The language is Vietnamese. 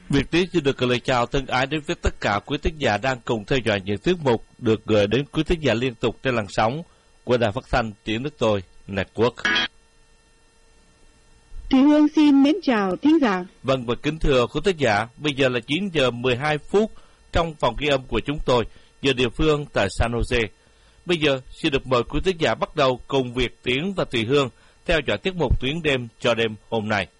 Việt Tiến xin được gửi lời chào thân ái đến với tất cả quý thính giả đang cùng theo dõi những tiết mục được gửi đến quý thính giả liên tục trên làn sóng của Đài Phát thanh Tiếng Nước Tôi Network. Thùy Hương xin mến chào thính giả. Vâng, và kính thưa quý thính giả, bây giờ là 9 giờ 12 phút trong phòng ghi âm của chúng tôi, giờ địa phương tại San Jose. Bây giờ xin được mời quý thính giả bắt đầu cùng Việt Tiến và Thùy Hương theo dõi tiết mục Tuyến đêm cho đêm hôm nay.